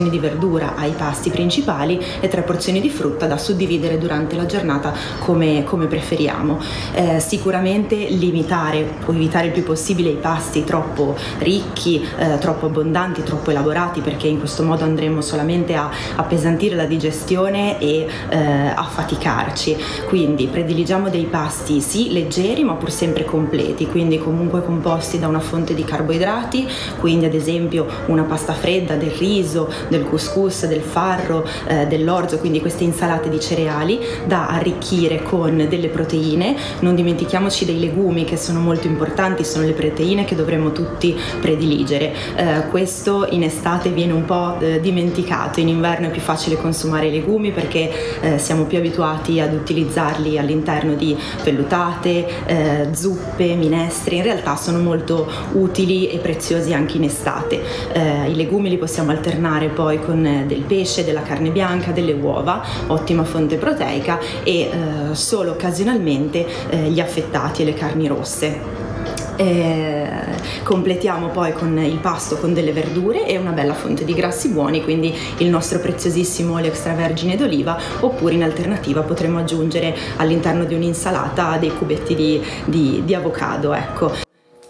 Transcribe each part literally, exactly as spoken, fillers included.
di verdura ai pasti principali e tre porzioni di frutta da suddividere durante la giornata come, come preferiamo. Eh, sicuramente limitare o evitare il più possibile i pasti troppo ricchi, eh, troppo abbondanti, troppo elaborati, perché in questo modo andremo solamente a appesantire la digestione e eh, a faticarci. Quindi prediligiamo dei pasti sì leggeri ma pur sempre completi, quindi comunque composti da una fonte di carboidrati, quindi ad esempio una pasta fredda, del riso, del couscous, del farro, eh, dell'orzo, quindi queste insalate di cereali da arricchire con delle proteine. Non dimentichiamoci dei legumi, che sono molto importanti, sono le proteine che dovremmo tutti prediligere. Eh, questo in estate viene un po' eh, dimenticato, in inverno è più facile consumare i legumi perché eh, siamo più abituati ad utilizzarli all'interno di vellutate, eh, zuppe, minestre. In realtà sono molto utili e preziosi anche in estate. Eh, i legumi li possiamo alternare poi con del pesce, della carne bianca, delle uova, ottima fonte proteica, e eh, solo occasionalmente eh, gli affettati e le carni rosse. E completiamo poi con il pasto con delle verdure e una bella fonte di grassi buoni, quindi il nostro preziosissimo olio extravergine d'oliva, oppure in alternativa potremo aggiungere all'interno di un'insalata dei cubetti di, di, di avocado, ecco.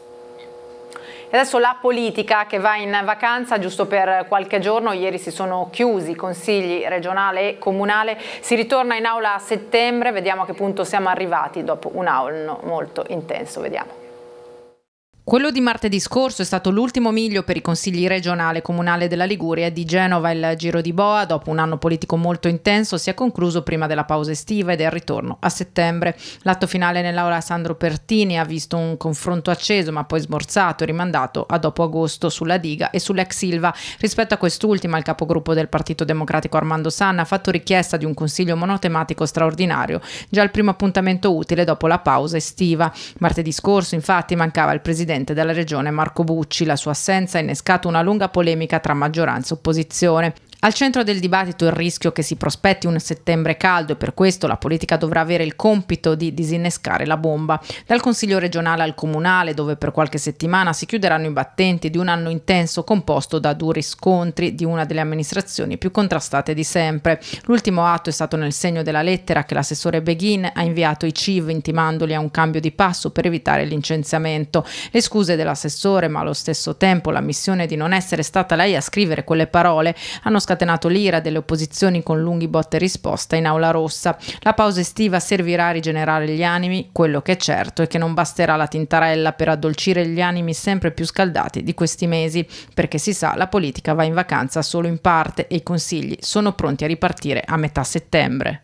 E adesso la politica che va in vacanza giusto per qualche giorno. Ieri si sono chiusi i consigli regionale e comunale, si ritorna in aula a settembre, vediamo a che punto siamo arrivati dopo un anno molto intenso, vediamo. Quello di martedì scorso è stato l'ultimo miglio per i consigli regionale e comunale della Liguria e di Genova. Il Giro di Boa, dopo un anno politico molto intenso, si è concluso prima della pausa estiva ed è il ritorno a settembre. L'atto finale nell'aula Sandro Pertini ha visto un confronto acceso ma poi smorzato e rimandato a dopo agosto sulla diga e sull'ex Silva. Rispetto a quest'ultima, il capogruppo del Partito Democratico Armando Sanna ha fatto richiesta di un consiglio monotematico straordinario, già il primo appuntamento utile dopo la pausa estiva. Martedì scorso, infatti, mancava il presidente della regione Marco Bucci. La sua assenza ha innescato una lunga polemica tra maggioranza e opposizione. Al centro del dibattito il rischio che si prospetti un settembre caldo, e per questo la politica dovrà avere il compito di disinnescare la bomba. Dal Consiglio regionale al comunale, dove per qualche settimana si chiuderanno i battenti di un anno intenso composto da duri scontri di una delle amministrazioni più contrastate di sempre. L'ultimo atto è stato nel segno della lettera che l'assessore Beghin ha inviato ai C I V intimandoli a un cambio di passo per evitare il licenziamento. Le scuse dell'assessore, ma allo stesso tempo l'ammissione di non essere stata lei a scrivere quelle parole, hanno scatenato l'ira delle opposizioni con lunghi botte e risposta in aula rossa. La pausa estiva servirà a rigenerare gli animi. Quello che è certo è che non basterà la tintarella per addolcire gli animi sempre più scaldati di questi mesi, perché si sa, la politica va in vacanza solo in parte e i consigli sono pronti a ripartire a metà settembre.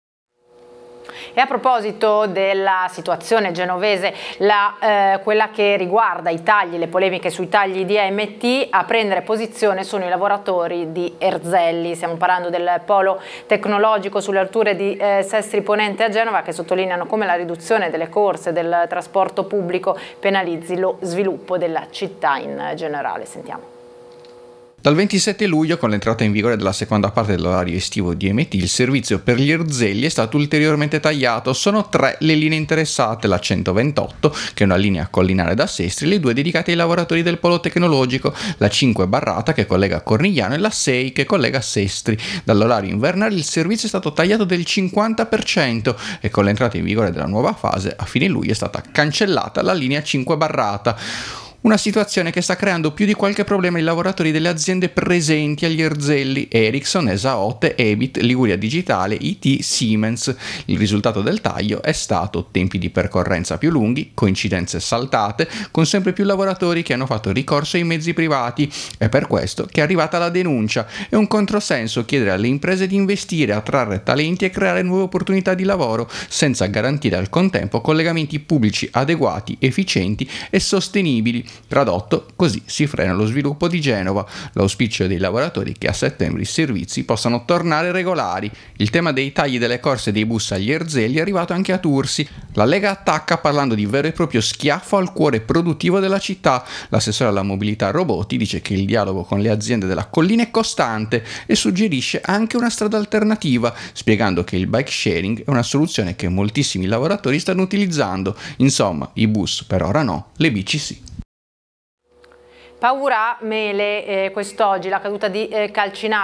E a proposito della situazione genovese, la, eh, quella che riguarda i tagli, le polemiche sui tagli di A M T, a prendere posizione sono i lavoratori di Erzelli. Stiamo parlando del polo tecnologico sulle alture di eh, Sestri Ponente a Genova, che sottolineano come la riduzione delle corse del trasporto pubblico penalizzi lo sviluppo della città in generale. Sentiamo. Dal ventisette luglio, con l'entrata in vigore della seconda parte dell'orario estivo di A M T, il servizio per gli Erzelli è stato ulteriormente tagliato. Sono tre le linee interessate: la centoventotto, che è una linea collinare da Sestri, le due dedicate ai lavoratori del polo tecnologico, la cinque Barrata, che collega Cornigliano, e la sei, che collega Sestri. Dall'orario invernale il servizio è stato tagliato del cinquanta per cento e con l'entrata in vigore della nuova fase, a fine luglio, è stata cancellata la linea cinque Barrata. Una situazione che sta creando più di qualche problema ai lavoratori delle aziende presenti agli Erzelli: Ericsson, Esaote, Ebit, Liguria Digitale, I T, Siemens. Il risultato del taglio è stato tempi di percorrenza più lunghi, coincidenze saltate, con sempre più lavoratori che hanno fatto ricorso ai mezzi privati. È per questo che è arrivata la denuncia. È un controsenso chiedere alle imprese di investire, attrarre talenti e creare nuove opportunità di lavoro, senza garantire al contempo collegamenti pubblici adeguati, efficienti e sostenibili. Tradotto, così si frena lo sviluppo di Genova. L'auspicio dei lavoratori è che a settembre i servizi possano tornare regolari. Il tema dei tagli delle corse dei bus agli Erzelli è arrivato anche a Tursi. La Lega attacca parlando di vero e proprio schiaffo al cuore produttivo della città. L'assessore alla mobilità Roboti dice che il dialogo con le aziende della collina è costante e suggerisce anche una strada alternativa, spiegando che il bike sharing è una soluzione che moltissimi lavoratori stanno utilizzando. Insomma, i bus per ora no, le bici sì. Paura Mele, eh, quest'oggi la caduta di eh, Calcinaro.